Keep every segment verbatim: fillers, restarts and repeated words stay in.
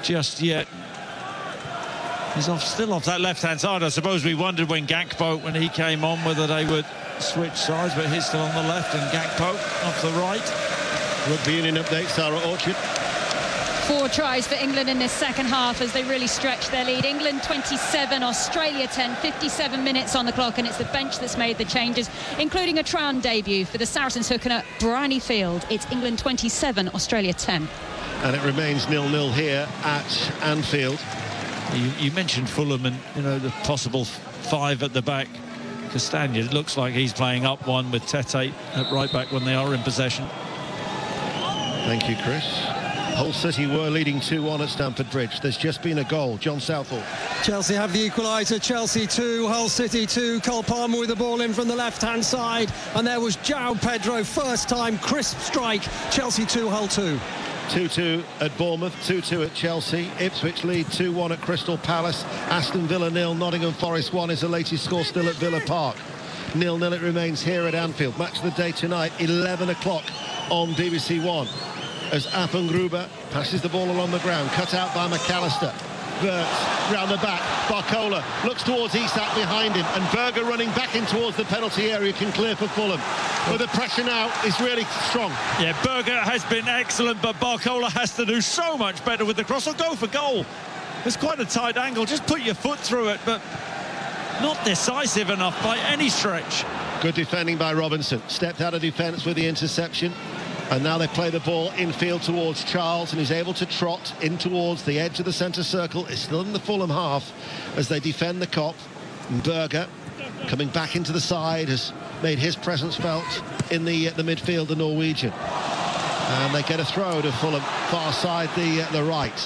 just yet. He's off, still off that left-hand side. I suppose we wondered when Gakpo, when he came on, whether they would switch sides, but he's still on the left and Gakpo off the right. Rugby Union update, Sarah Orchard. Four tries for England in this second half as they really stretch their lead. England twenty-seven, Australia ten, fifty-seven minutes on the clock, and it's the bench that's made the changes, including a Traoré debut for the Saracens hooking at Bryony Field. It's England twenty-seven, Australia ten. And it remains nil nil here at Anfield. You, you mentioned Fulham and, you know, the possible five at the back. Castagna, it looks like he's playing up one with Tete at right back when they are in possession. Thank you, Chris. Hull City were leading two one at Stamford Bridge. There's just been a goal. John Southall. Chelsea have the equaliser. Chelsea two, Hull City two. Cole Palmer with the ball in from the left-hand side. And there was João Pedro, first time crisp strike. Chelsea two, Hull two. two two at Bournemouth, two two at Chelsea. Ipswich lead two one at Crystal Palace. Aston Villa nil, Nottingham Forest one is the latest score still at Villa Park. nil nil it remains here at Anfield. Match of the day tonight, eleven o'clock on B B C One. As Afengruber passes the ball along the ground, cut out by McAllister. Wirtz round the back, Barcola looks towards Isak behind him, and Berger running back in towards the penalty area can clear for Fulham. But the pressure now is really strong. Yeah, Berger has been excellent, but Barcola has to do so much better with the cross or go for goal. It's quite a tight angle, just put your foot through it, but not decisive enough by any stretch. Good defending by Robinson, stepped out of defence with the interception. And now they play the ball infield towards Charles, and he's able to trot in towards the edge of the centre circle. It's still in the Fulham half as they defend the Kop. Berger coming back into the side has made his presence felt in the uh, the midfield, the Norwegian. And they get a throw to Fulham, far side the uh, the right.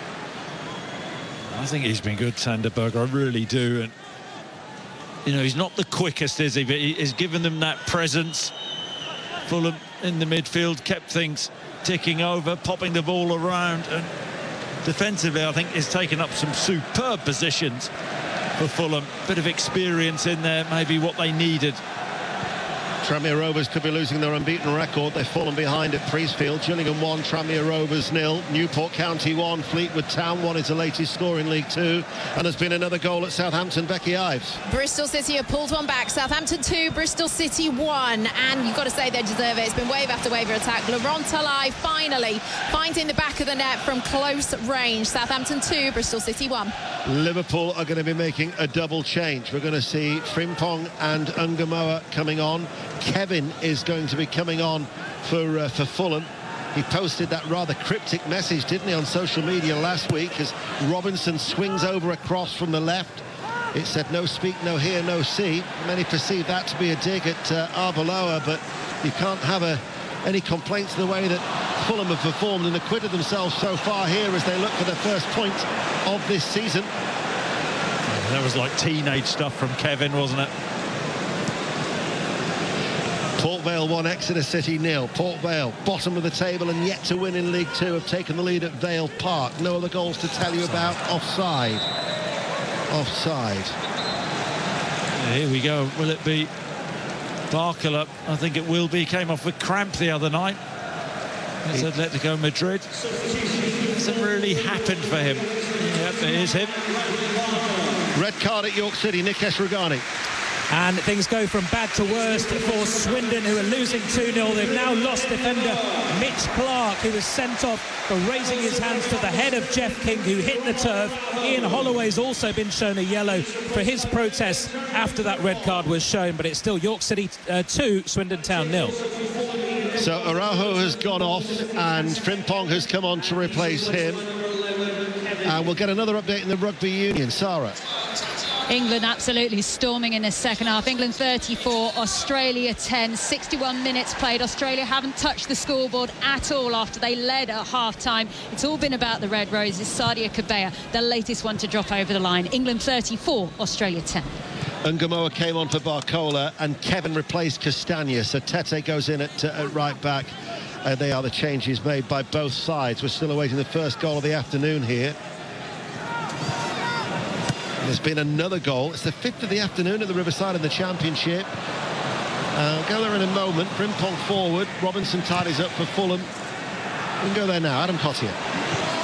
I think he's been good, Sander Berger, I really do. And you know, he's not the quickest, is he? But he's given them that presence. Fulham in the midfield kept things ticking over, popping the ball around, and defensively I think he's taken up some superb positions for Fulham. Bit of experience in there, maybe what they needed. Tranmere Rovers could be losing their unbeaten record. They've fallen behind at Priestfield. Gillingham one, Tranmere Rovers nil. Newport County one, Fleetwood Town one is the latest score in League Two. And there's been another goal at Southampton. Becky Ives. Bristol City have pulled one back. Southampton two, Bristol City one. And you've got to say they deserve it. It's been wave after wave attack. Laurent Talai finally finding the back of the net from close range. Southampton two, Bristol City one. Liverpool are going to be making a double change. We're going to see Frimpong and Ungamoa coming on. Kevin is going to be coming on for uh, for Fulham. He posted that rather cryptic message, didn't he, on social media last week, as Robinson swings over a cross from the left. It said no speak, no hear, no see. Many perceive that to be a dig at uh, Arbeloa, but you can't have a, any complaints of the way that Fulham have performed and acquitted themselves so far here as they look for their first point of this season. That was like teenage stuff from Kevin, wasn't it? Port Vale one, Exeter City nil. Port Vale, bottom of the table and yet to win in League Two, have taken the lead at Vale Park. No other goals to tell you about. Offside. Offside. Here we go. Will it be Barcola? I think it will be. Came off with cramp the other night. It's Atletico Madrid. Hasn't really happened for him. Yep, it is him. Red card at York City, Nikesh Rugani. And things go from bad to worst for Swindon, who are losing two nil. They've now lost defender Mitch Clark, who was sent off for raising his hands to the head of Jeff King, who hit the turf. Ian Holloway's also been shown a yellow for his protest after that red card was shown, but it's still York City uh, two, Swindon Town nil. So Araujo has gone off and Frimpong has come on to replace him. And we'll get another update in the Rugby Union. Sarah. England absolutely storming in the second half. England thirty-four, Australia ten, sixty-one minutes played. Australia haven't touched the scoreboard at all after they led at half-time. It's all been about the Red Roses. Sadia Kabea, the latest one to drop over the line. England thirty-four, Australia ten. Ungamoa came on for Barcola and Kevin replaced Castagna. So Tete goes in at, uh, at right back. Uh, they are the changes made by both sides. We're still awaiting the first goal of the afternoon here. There's been another goal. It's the fifth of the afternoon at the Riverside in the Championship. Uh, I'll go there in a moment. Frimpong forward. Robinson tidies up for Fulham. We can go there now. Adam Cottier.